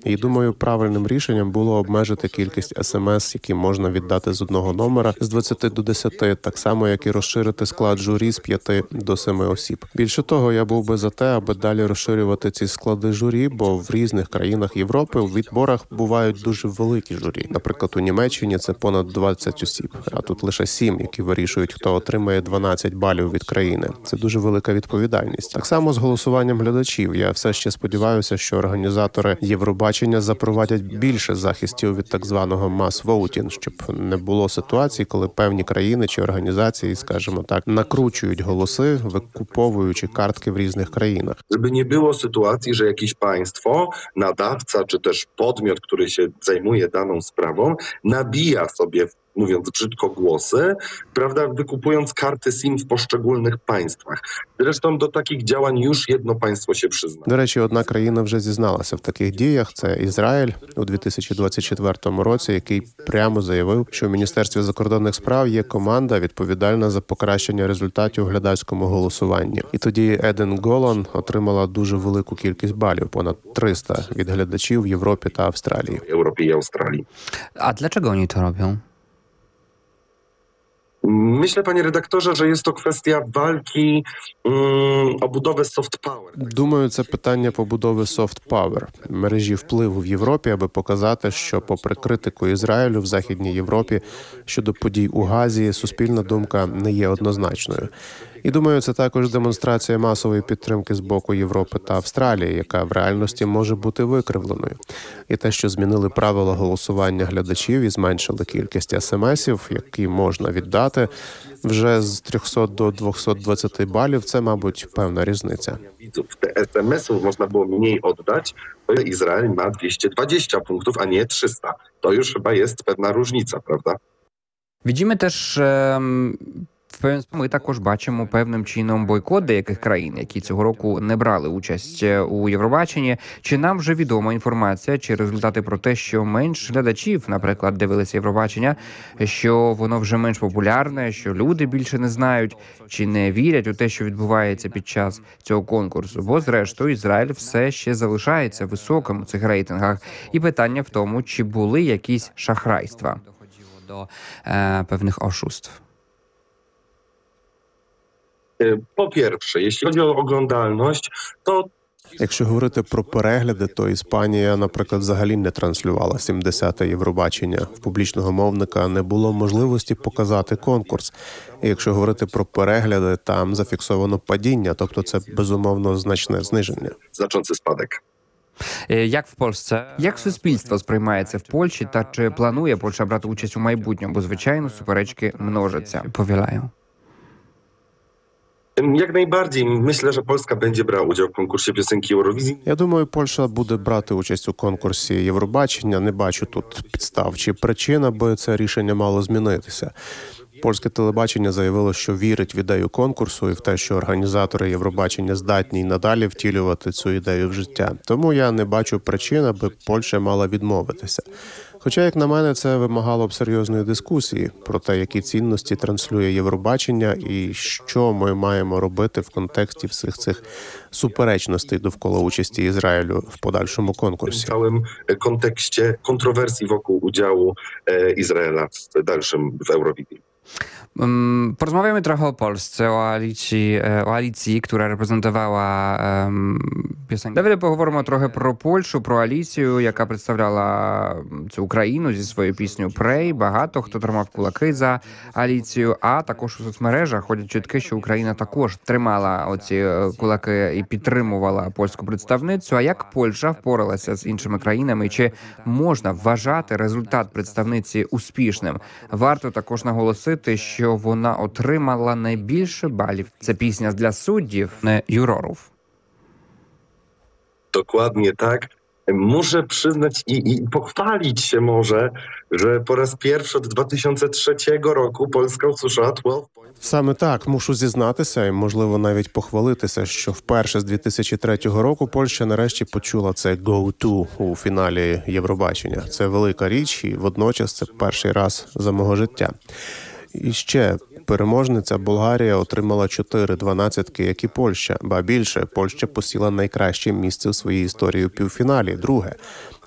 І думаю, правильним рішенням було обмежити кількість СМС, які можна віддати з одного номера з 20 до 10, так само, як і розширити склад журі з 5 до 7 осіб. Більше того, я був би за те, аби далі розширювати ці склади журі, бо в різних країнах Європи у відборах бувають дуже великі журі. Наприклад, у Німеччині це понад 20 осіб, а тут лише 7, які вирішують, хто отримає 12 балів від країни. Це дуже велика відповідальність. Так само з голосуванням глядачів. Я все ще сподіваюся, що організатори Євробачення запровадять більше захистів від так званого mass-voting, щоб не було ситуацій, коли певні країни чи організації, скажімо так, накручують голоси, викуповуючи картки в різних країнах. Żeby nie było sytuacji, że jakieś państwo, nadawca czy też podmiot, który się zajmuje daną sprawą, nabija sobie, mówiąc brzydko, głosy, prawda, wykupując karty SIM w poszczególnych państwach. Zresztą do takich działań już jedno państwo się przyzna. До речі, одна країна вже зізналася в таких діях – це Ізраїль у 2024 році, який прямо заявив, що в Міністерстві закордонних справ є команда, відповідальна за покращення результатів у глядацькому голосуванні. І тоді Еден Голан отримала дуже велику кількість балів, понад 300 від глядачів в Європі та Австралії. W Europie i Australii. A dlaczego oni to robią? Myślę, panie redaktorze, że jest to kwestia walki o budowę soft power. Думаю, це питання побудови soft power, мережі впливу в Європі, аби показати, що попри критику Ізраїлю в Західній Європі щодо подій у Газі, суспільна думка не є однозначною. І думаю, це також демонстрація масової підтримки з боку Європи та Австралії, яка в реальності може бути викривленою. І те, що змінили правила голосування глядачів і зменшили кількість смс-ів, які можна віддати, вже з 300 до 220 балів, це, мабуть, певна різниця. Widzów. Te SMS-ów można było mniej oddać, to Izrael ma 220 punktów, a nie 300. To już chyba jest pewna różnica, prawda? Widzimy też ми також бачимо певним чином бойкот деяких країн, які цього року не брали участь у Євробаченні. Чи нам вже відома інформація, чи результати про те, що менш глядачів, наприклад, дивилися Євробачення, що воно вже менш популярне, що люди більше не знають, чи не вірять у те, що відбувається під час цього конкурсу? Бо, зрештою, Ізраїль все ще залишається високим у цих рейтингах. І питання в тому, чи були якісь шахрайства. Доходило до певних oszustw. Po pierwsze, jeśli chodzi o oglądalność, to Якщо говорити про перегляди, то Іспанія, наприклад, взагалі не транслювала 70-те Євробачення. В публічного мовника не було можливості показати конкурс. І якщо говорити про перегляди, там зафіксовано падіння, тобто це, безумовно, значне зниження. znaczący spadek. Як в Польщі? Як суспільство сприймається в Польщі та чи планує Польща брати участь у майбутньому? Бо, звичайно, суперечки множаться. Повілаю. Jak najbardziej. Myślę, że Polska będzie brała udział w konkursie piosenki Eurowizji. Я думаю, Польща буде брати участь у конкурсі Євробачення. Не бачу тут підстав чи причин, аби це рішення мало змінитися. Польське телебачення заявило, що вірить в ідею конкурсу і в те, що організатори Євробачення здатні й надалі втілювати цю ідею в життя. Тому я не бачу причин, аби Польща мала відмовитися. Хоча, як на мене, це вимагало б серйозної дискусії про те, які цінності транслює Євробачення і що ми маємо робити в контексті всіх цих суперечностей довкола участі Ізраїлю в подальшому W конкурсі. całym kontekście kontrowersji wokół udziału Izraela w dalszym w Eurowizji. Porozmawiamy trochę o Polsce, o Аліції, która reprezentowała piosenkę. Давайте поговоримо трохи про Польщу, про Аліцію, яка представляла цю Україну зі своєю піснею «Pray». Багато хто тримав кулаки за Аліцію, а також у соцмережах ходять чутки, що Україна також тримала оці кулаки і підтримувала польську представницю. А як Польща впоралася з іншими країнами? Чи можна вважати результат представниці успішним? Варто також наголосити, що вона отримала найбільше балів. Це пісня для суддів, не юрорів. Dokładnie tak. Muszę przyznać i pochwalić się może, że po raz pierwszy od 2003 roku Polska usłyszała 12 points. Саме так, мушу зізнатися і, можливо, навіть похвалитися, що вперше з 2003 року Польща нарешті почула це «Go-to» у фіналі Євробачення. Це велика річ і водночас це перший раз за мого життя. І ще переможниця Болгарія отримала 4 12-ки, як і Польща. Ба більше, Польща посіла найкраще місце в своїй історії у півфіналі, друге.